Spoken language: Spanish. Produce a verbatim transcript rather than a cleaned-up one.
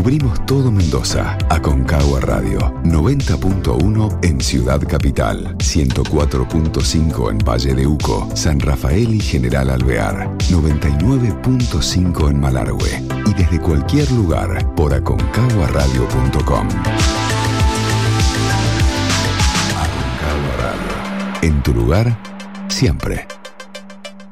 Cubrimos todo Mendoza. Aconcagua Radio, noventa punto uno en Ciudad Capital, ciento cuatro punto cinco en Valle de Uco, San Rafael y General Alvear, noventa y nueve punto cinco en Malargüe. Y desde cualquier lugar por aconcagua radio punto com. Aconcagua Radio. En tu lugar, siempre.